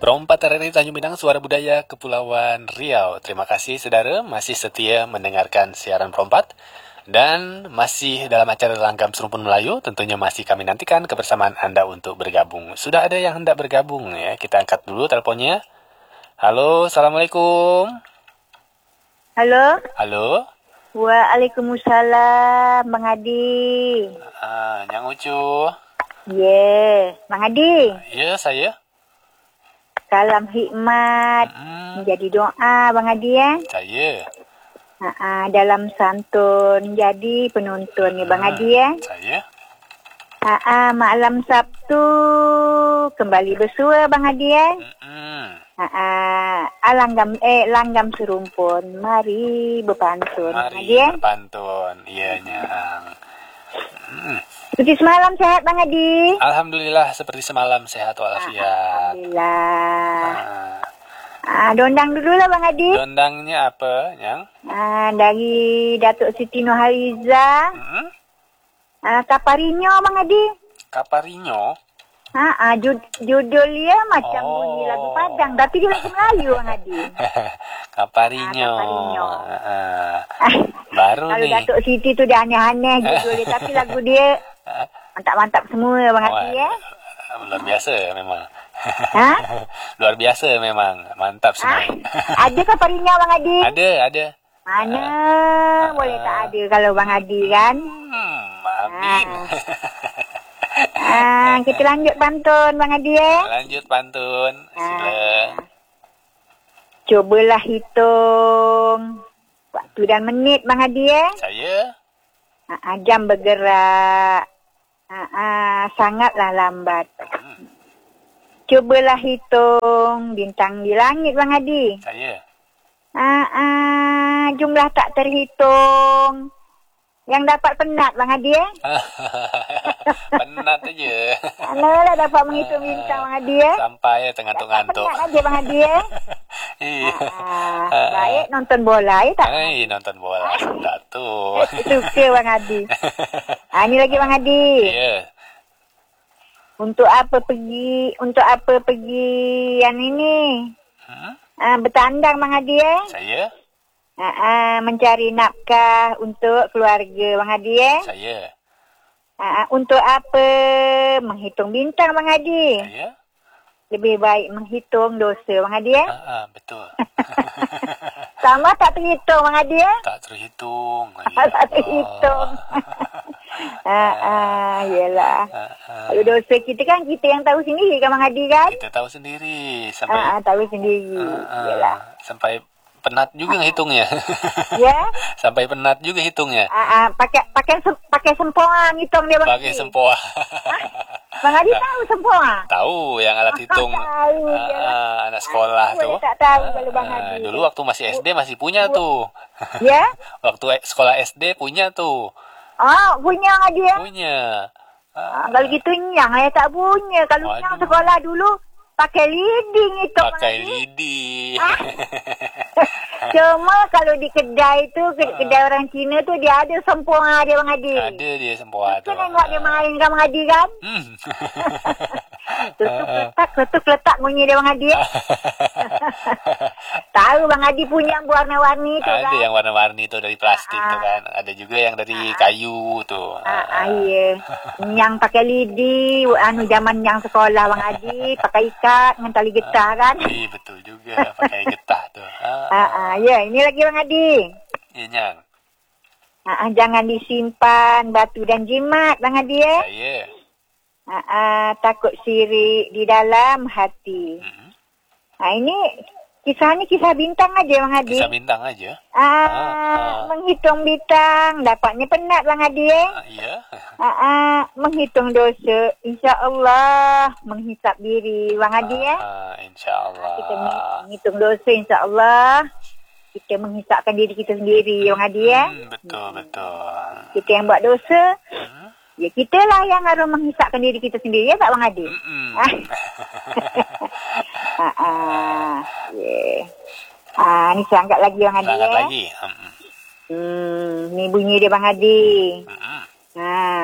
Perompat RRI Tanjung Pinang, Suara Budaya Kepulauan Riau. Terima kasih saudara masih setia mendengarkan siaran Perompat. Dan masih dalam acara Langgam Serumpun Melayu, tentunya masih kami nantikan kebersamaan Anda untuk bergabung. Sudah ada yang hendak bergabung ya, kita angkat dulu teleponnya. Halo, Assalamualaikum. Halo. Halo. Waalaikumsalam, Bang Adi. Yang Ucu. Bang Adi. Ya, saya. Salam hikmat. Menjadi doa, Bang Adi ya. Saya. Dalam santun jadi penuntun ya, Bang Adi ya. Saya. Malam Sabtu kembali bersua, Bang Adi ya. Langgam serumpun, mari berpantun. Mari berpantun, iya Nyang. Seperti semalam sehat Bang Adi? Alhamdulillah seperti semalam sehat walafiat. Alhamdulillah. Dondang dulu lah Bang Adi. Dondangnya apa, Nyang? Dari Datuk Siti Nurhaliza. Kaparinyo Bang Adi. Kaparinyo? Judulnya macam bunyi lagu Padang, tapi dia lagu Melayu Bang Adi. Kaparinyo. Baru kalau nih. Kalau Datuk Siti tu dia aneh-aneh judulnya, tapi lagu dia mantap-mantap semua Bang Adi ya. Luar biasa memang. Luar biasa memang, mantap semua. Ada Kaparinyo Bang Adi? Ada. Mana boleh tak ada kalau Bang Adi kan? Amin. Kita lanjut pantun Bang Adi ya. Lanjut pantun. Sila. Cobalah hitung waktu dan menit Bang Adi ya. Saya. Jam bergerak. Sangatlah lambat. Cobalah hitung bintang di langit Bang Adi. Saya. Jumlah tak terhitung. Yang dapat penat Bang Adi ya. Penat aja. Alah dapat menghitung bintang Bang Adi ya. Sampai ngantuk-ngantuk. Penat aja Bang Adi ya. Iya. Baik nonton bola ya tak? Nonton bola sudah tuh. Suka Bang Adi. Ini lagi Bang Adi. Iya. Untuk apa pergi yang ini? Bertandang Bang Adi ya. Saya. Mencari nafkah untuk keluarga Bang Adi ya. Saya. Untuk apa? Menghitung bintang Bang Adi. Saya. Lebih baik menghitung dosa Bang Adi ya. Betul. Sama tak terhitung Bang Adi ya. Tak terhitung. Tak terhitung. Yelah. Kalau dosa kita kan kita yang tahu sendiri kan Bang Adi kan. Kita tahu sendiri. Sampai tahu sendiri. Yelah. Sampai penat juga ngitungnya. Ya. Sampai penat juga hitungnya. Pakai sempoa ngitung dia Bang Adi. Pakai sempoa. Bang Adi tahu sempoa? Tahu yang alat hitung. Tahu. Anak sekolah tuh. Tak tahu kalau Bang Adi. Dulu waktu masih SD masih punya tuh. Ya? Waktu sekolah SD punya tuh. Punya Bang Adi ya? Punya. Kalau gitu Nyang saya tak punya. Kalau Nyang sekolah dulu pakai lidi ngitung. Pakai lidi. Cuma kalau di kedai tu, kedai orang Cina tu dia ada sempoa dia Bang Adi. Ada dia sempoa tu. Kita tengok dia main kan Bang Adi kan? Letuk letak bunyi dia Bang Adi. Tahu Bang Adi punya yang warna-warni tu kan? Ada yang warna-warni tu dari plastik tu kan. Ada juga yang dari kayu tu. Iya. Yang pakai lidi, zaman yang sekolah Bang Adi, pakai ikat dengan tali getah kan? Iya betul juga pakai getah tu. Ya, ini lagi Bang Adi. Ya Nyang. Jangan disimpan batu dan jimat Bang Adi ya. Saya. Takut sirik di dalam hati. Ini kisah bintang aja Bang Adi. Kisah bintang aja. Menghitung bintang, dapatnya penat Bang Adi ya. Iya. Menghitung dosa, insya-Allah menghisap diri Bang Adi ya. Insya-Allah. Kita menghitung dosa, insya-Allah kita menghisapkan diri kita sendiri Bang Adi ya. Betul. Kita yang buat dosa. Ya kita lah yang harus menghisapkan diri kita sendiri ya tak Bang Adi? Ni saya angkat lagi Bang Adi ya. Angkat lagi. Ni bunyi dia Bang Adi.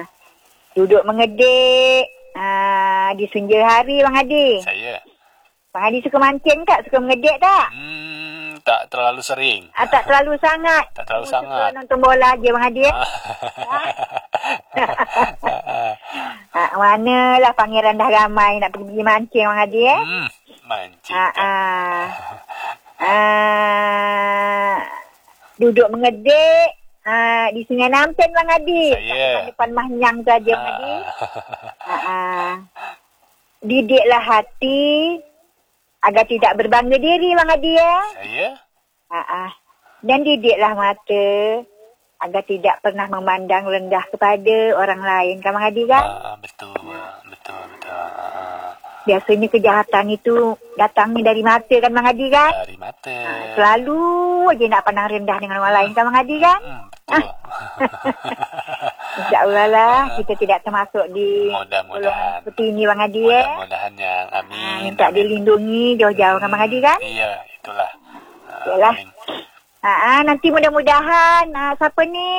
Duduk mengedik di senja hari Bang Adi. Saya. Bang Adi suka mancing tak? Suka mengedek tak? Tak terlalu sering. Tak terlalu sangat. Tak terlalu Suka sangat. nonton bola je Bang Adi. Manalah pangeran dah ramai nak pergi mancing Bang Adi. Mancing. Duduk mengedek di Sungai Nampen Bang Adi. Saya. Depan Mahnyang saja Bang Adi. Didiklah hati agar tidak berbangga diri Bang Adi ya. Saya. Dan didiklah mata agar tidak pernah memandang rendah kepada orang lain kan Bang Adi kan? Betul. Biasanya kejahatan itu datangnya dari mata kan Bang Adi kan? Dari mata. Selalu aja nak pandang rendah dengan orang lain kan Bang Adi kan? Betul. InsyaAllah lah kita tidak termasuk di Mudah-mudahan seperti ini Bang Adi ya. Mudah-mudahan yang amin. Minta dilindungi jauh-jauh kan Bang Adi kan? Iya, itulah. Yalah. Nanti mudah-mudahan siapa ni?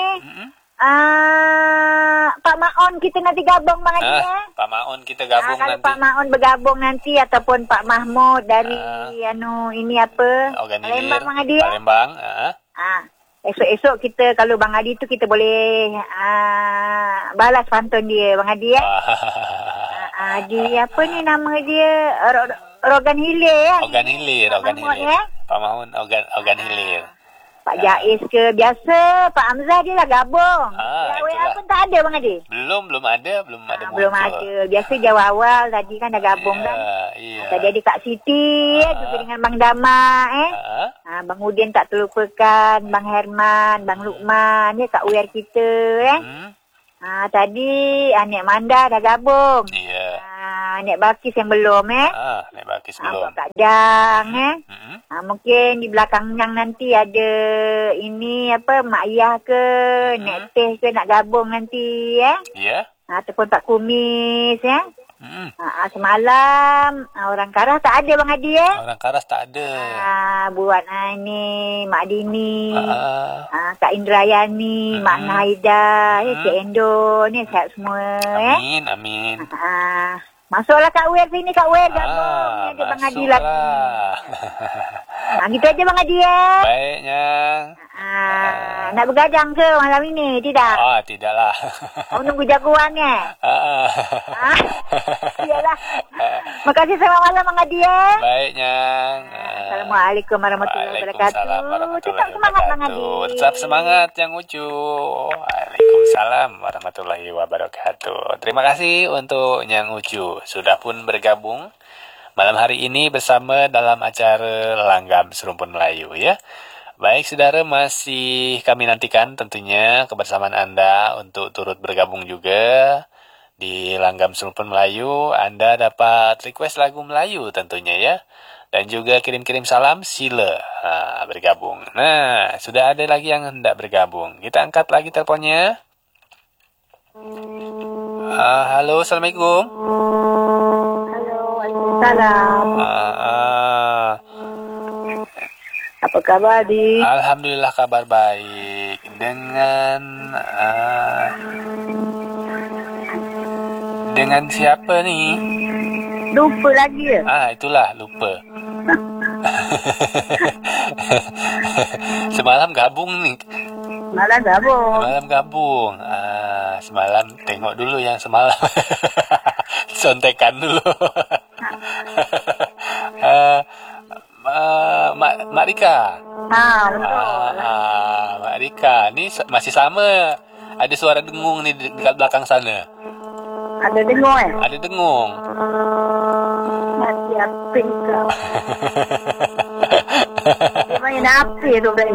Pak Maon kita nanti gabung Bang Adi ya. Pak Maon kita gabung kalau nanti. Pak Maon bergabung nanti ataupun Pak Mahmud dari ini apa? Organilir. Palembang Bang Adi ya. Palembang. Esok-esok kita kalau Bang Adi tu kita boleh balas pantun dia Bang Adi ya. Dia apa ni nama dia? Rogan Hilir ya. Organ Hilir. Pak Maon Organ Hilir. Pak Jais ke biasa Pak Hamzah dia lah gabung. WA pun tak ada Bang Adi. Belum ada muncul. Belum ada. Biasa jauh awal tadi kan dah gabung kan. Iya. Tadi ada Kak Siti juga dengan Bang Dama Bang Udin tak terlupakan, Bang Herman, Bang Lukman Kak Uer kita tadi Nek Manda dah gabung. Iya. Nek Bakis yang belum Nek Bakis belum. Kak Dang mungkin di belakang yang nanti ada ini apa Mak Ayah ke Nek Teh ke nak gabung nanti Iya. ataupun Pak Kumis semalam orang Karah tak ada Bang Adi Orang Karas tak ada. Buat ini Mak Dini Kak Indrayani Mak Naida Cik Endo ni sihat semua Amin. Masuklah Kak Wer sini Kak Wer gabung ni ada Bang Adi lagi. Gitu aja Bang Adi Baiknya. Nak bergadang ke malam ini? Tidak? Tidaklah. Nunggu jagoan Iyalah. Makasih selamat malam Bang Adi Baiknya. Assalamualaikum warahmatullahi wabarakatuh. Tetap semangat Bang Adi. Tetap semangat yang Ucu. Waalaikumsalam warahmatullahi wabarakatuh. Terima kasih untuk Yang Ucu sudah pun bergabung malam hari ini bersama dalam acara Langgam Serumpun Melayu ya. Baik saudara, masih kami nantikan tentunya kebersamaan Anda untuk turut bergabung juga di Langgam Serumpun Melayu. Anda dapat request lagu Melayu tentunya ya. Dan juga kirim-kirim salam sila bergabung. Nah, sudah ada lagi yang hendak bergabung. Kita angkat lagi teleponnya. Halo, Assalamualaikum. Halo, Waalaikumsalam. Apa kabar, Adi? Alhamdulillah kabar baik. Dengan siapa nih? Lupa lagi ya? Itulah, lupa. Semalam gabung nih. Malam gabung. Semalam tengok dulu yang semalam. Sontekan dulu. Mak Rika. Betul. Mak Rika. Ni masih sama. Ada suara dengung ni dekat belakang sana. Ada dengung Ada dengung. Mati api kau. Dia main api tu tadi.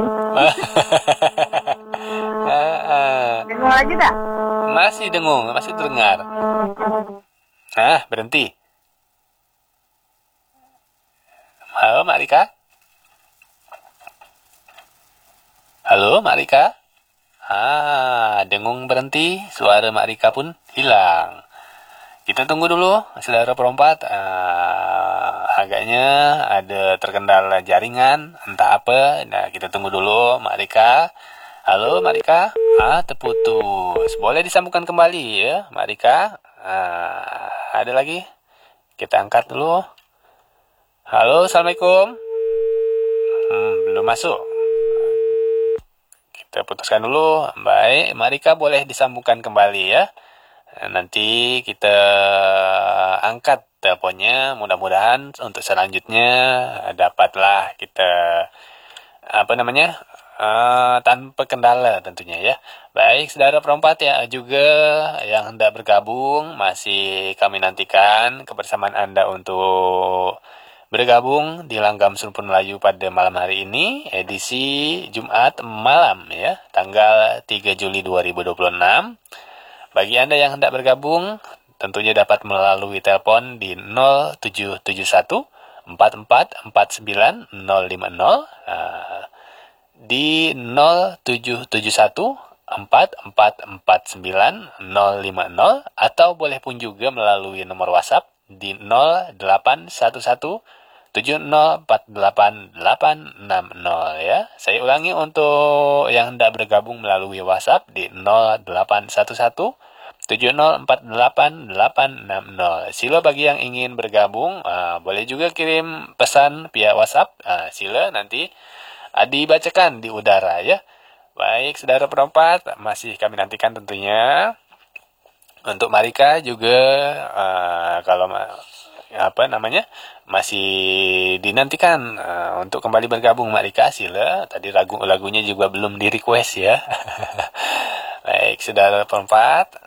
Dengung lagi tak? Masih dengung, masih terdengar. Berhenti. Halo, Mak Rika. Halo, Mak Rika. Dengung berhenti, suara Mak Rika pun hilang. Kita tunggu dulu, saudara perompat. Agaknya ada terkendala jaringan, entah apa. Nah, kita tunggu dulu, Mak Rika. Halo, Mak Rika. Terputus. Boleh disambungkan kembali ya, Mak Rika. Ada lagi? Kita angkat dulu. Halo, Assalamualaikum. Belum masuk. Kita putuskan dulu. Baik, Marika boleh disambungkan kembali ya. Nanti kita angkat teleponnya. Mudah-mudahan untuk selanjutnya dapatlah kita tanpa kendala tentunya ya. Baik, saudara perempat ya juga yang hendak bergabung, masih kami nantikan kebersamaan Anda untuk bergabung di Langgam Serupun Melayu pada malam hari ini, edisi Jumat malam ya, tanggal 3 Juli 2026. Bagi Anda yang hendak bergabung, tentunya dapat melalui telepon di 0771 4449 050, di 0771 4449 050, atau boleh pun juga melalui nomor WhatsApp di 0811 7048 ya. Saya ulangi untuk yang hendak bergabung melalui WhatsApp di 0811 7048 Sila bagi yang ingin bergabung, boleh juga kirim pesan via WhatsApp. Sila nanti dibacakan di udara ya. Baik, saudara perempat, masih kami nantikan tentunya. Untuk Marika juga kalau masih dinantikan untuk kembali bergabung Marika, sila. Tadi lagunya juga belum di request ya. Baik, saudara perempat,